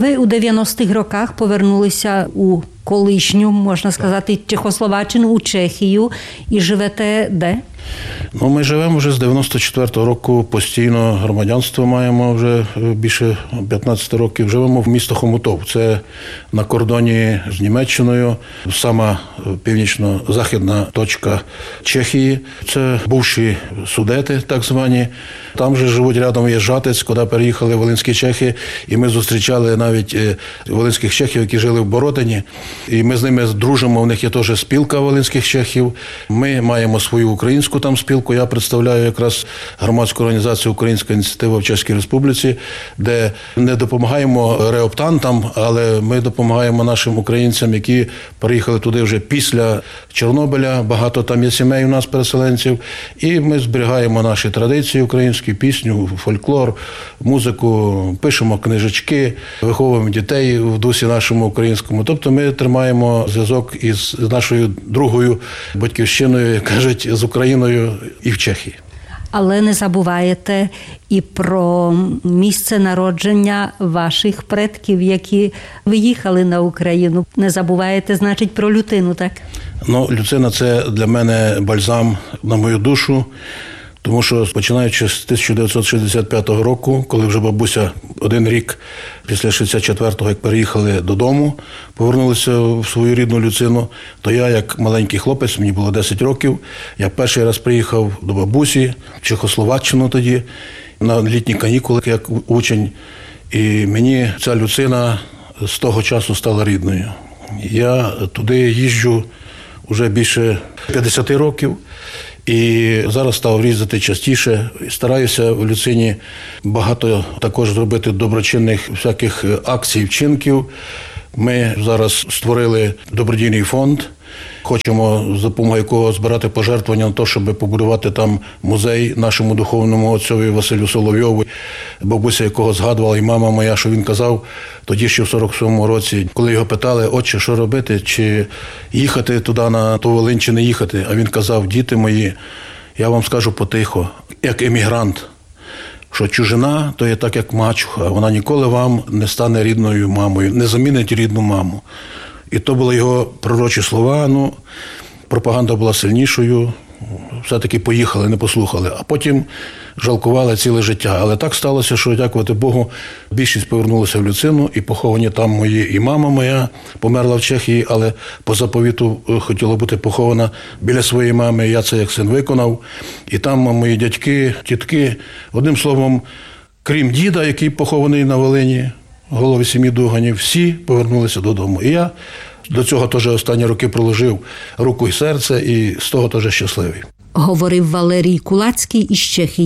Ви у 90-х роках повернулися у колишню, можна сказати, Чехословаччину, у Чехію і живете де? Ми живемо вже з 94-го року, постійно громадянство маємо вже більше 15 років. Живемо в місто Хомутов. Це на кордоні з Німеччиною, сама північно-західна точка Чехії. Це бувші Судети, так звані. Там же живуть рядом є Жатець, куди переїхали волинські чехи. І ми зустрічали навіть волинських чехів, які жили в Бородині. І ми з ними дружимо, у них є теж спілка волинських чехів. Ми маємо свою українську там спілку. Я представляю якраз громадську організацію «Українська ініціатива в Чеській Республіці», де не допомагаємо реоптантам, але ми допомагаємо нашим українцям, які приїхали туди вже після Чорнобиля. Багато там є сімей у нас переселенців. І ми зберігаємо наші традиції українські, пісню, фольклор, музику, пишемо книжечки, виховуємо дітей в дусі нашому українському. Тобто ми тримаємо зв'язок із нашою другою батьківщиною, кажуть, з Україною і в Чехії. Але не забуваєте і про місце народження ваших предків, які виїхали на Україну. Не забуваєте, значить, про Лютину, так? Люцина – це для мене бальзам на мою душу. Тому що, починаючи з 1965 року, коли вже бабуся один рік після 64-го, як переїхали додому, повернулися в свою рідну Люцину, то я, як маленький хлопець, мені було 10 років, я перший раз приїхав до бабусі, в Чехословаччину тоді, на літні канікули, як учень. І мені ця Люцина з того часу стала рідною. Я туди їжджу вже більше 50 років. І зараз став їздити частіше. Стараюся в Люцині багато також зробити доброчинних всяких акцій, вчинків. Ми зараз створили добродійний фонд. Хочемо за допомогою якого збирати пожертвування на те, щоб побудувати там музей нашому духовному отцеві Василю Соловйову, бабуся якого згадувала, і мама моя, що він казав тоді ще в 47-му році, коли його питали: «Отче, що робити, чи їхати туди на ту Волинь, чи не їхати?» А він казав: «Діти мої, я вам скажу потихо, як емігрант, що чужина – то є так, як мачуха, вона ніколи вам не стане рідною мамою, не замінить рідну маму». І то були його пророчі слова. Пропаганда була сильнішою, все-таки поїхали, не послухали. А потім жалкували ціле життя. Але так сталося, що, дякувати Богу, більшість повернулися в Люцину, і поховані там мої, і мама моя померла в Чехії, але по заповіту хотіла бути похована біля своєї мами, я це як син виконав. І там мої дядьки, тітки, одним словом, крім діда, який похований на Волині, голови сім'ї Дуганів, всі повернулися додому. І я до цього теж останні роки приложив руку і серце, і з того теж щасливий. Говорив Валерій Кулацький із Чехії.